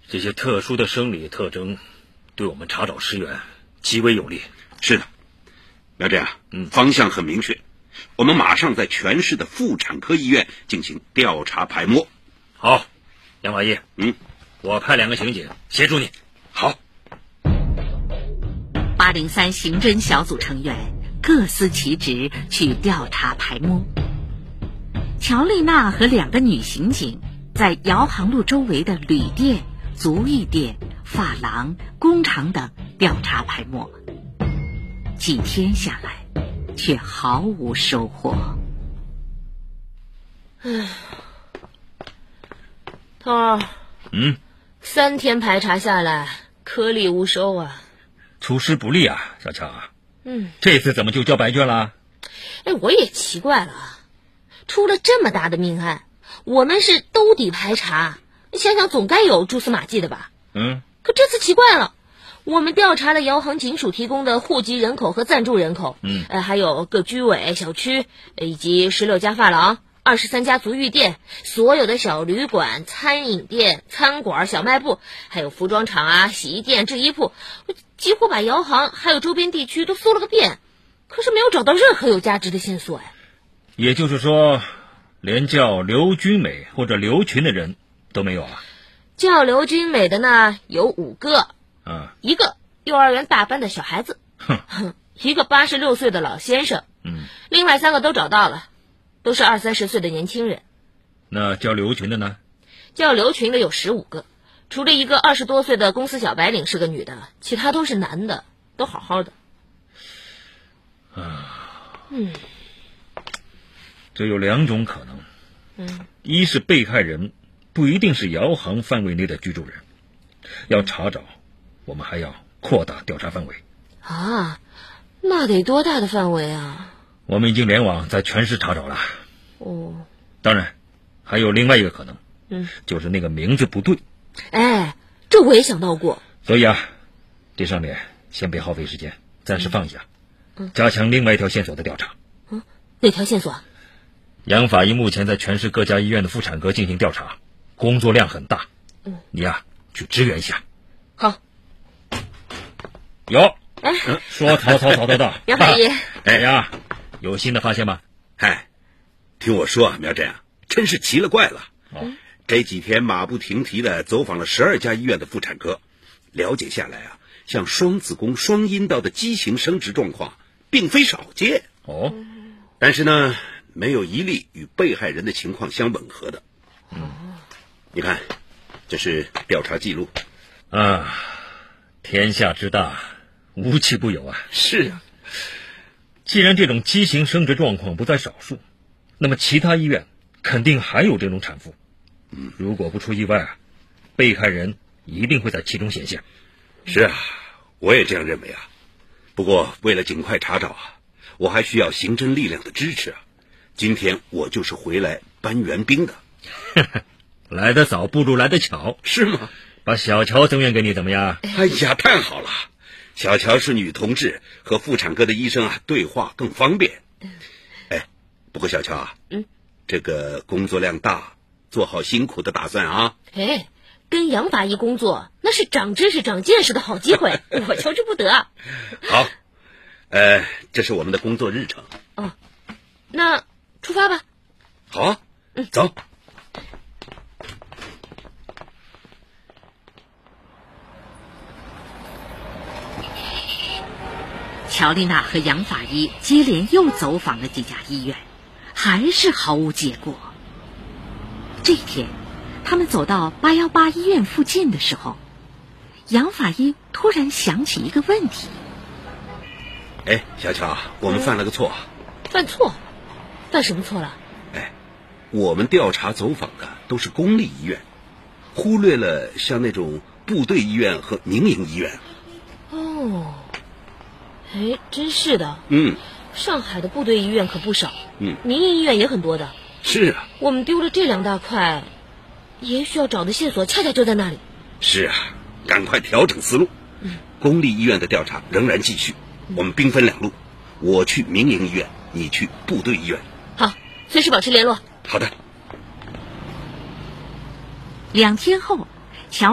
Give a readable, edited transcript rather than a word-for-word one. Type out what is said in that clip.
这些特殊的生理特征对我们查找尸源极为有利。 是的，苗寨啊，方向很明确，我们马上在全市的妇产科医院进行调查排摸。 好，杨法医，我派2个刑警协助你。 好。 803刑侦小组成员各司其职去调查排摸。乔丽娜和2个女刑警在姚杭路周围的旅店、足浴店、发廊、工厂等调查排摸。几天下来，却毫无收获。 头儿，3天排查下来，颗粒无收啊。 出师不利啊，小乔啊。这次怎么就交白卷了？ 我也奇怪了，出了这么大的命案，我们是兜底排查，想想总该有蛛丝马迹的吧。可这次奇怪了，我们调查了姚杭警署提供的户籍人口和暂住人口，还有各居委、小区，以及16家发廊、23家足浴店，所有的小旅馆、餐饮店、餐馆、小卖部，还有服装厂啊、洗衣店、制衣铺，几乎把姚杭还有周边地区都搜了个遍，可是没有找到任何有价值的线索。 也就是说，连叫刘君美或者刘群的人都没有啊？ 叫刘君美的呢有5个，一个幼儿园大班的小孩子，一个86岁的老先生，另外3个都找到了，都是20-30岁的年轻人。 那叫刘群的呢？ 叫刘群的有15个，除了一个20多岁的公司小白领是个女的，其他都是男的，都好好的。 这有2种可能，一是被害人不一定是姚杭范围内的居住人，要查找，我们还要扩大调查范围。 那得多大的范围啊？ 我们已经联网在全市查找了。当然还有另外一个可能，就是那个名字不对。 这我也想到过。 所以啊，这上面先别耗费时间，暂时放一下，加强另外一条线索的调查。 哪条线索？ 杨法医目前在全市各家医院的妇产科进行调查，工作量很大。你啊，去支援一下。 好。 有。说曹操曹得到。 杨法医。 有新的发现吗？ 听我说啊，苗寨啊，真是奇了怪了。这几天马不停蹄地走访了12家医院的妇产科，了解下来啊，像双子宫、双阴道的畸形生殖状况并非少见。但是呢，没有一例与被害人的情况相吻合的。你看，这是调查记录。 天下之大，无奇不有啊。 是啊。 既然这种畸形生殖状况不在少数，那么其他医院肯定还有这种产妇。如果不出意外啊，被害人一定会在其中显现。 是啊，我也这样认为啊。不过为了尽快查找啊，我还需要刑侦力量的支持啊。今天我就是回来搬援兵的。 来得早不如来得巧。 是吗？ 把小乔增援给你怎么样？ 哎呀，太好了！小乔是女同志，和妇产科的医生啊对话更方便。不过小乔啊，这个工作量大，做好辛苦的打算啊。 跟杨法医工作那是长知识长见识的好机会，我求之不得。 好，这是我们的工作日程。 那出发吧。 好啊，走。 乔丽娜和杨法医接连又走访了几家医院，还是毫无结果。这天，他们走到818医院附近的时候，杨法医突然想起一个问题。 小乔，我们犯了个错。 犯错？犯什么错了？ 我们调查走访的都是公立医院，忽略了像那种部队医院和民营医院。 真是的。上海的部队医院可不少，民营医院也很多的。 是啊。 我们丢了这2大块，也许要找的线索恰恰就在那里。 是啊，赶快调整思路。公立医院的调查仍然继续，我们兵分2路，我去民营医院，你去部队医院。 好，随时保持联络。 好的。 2天后，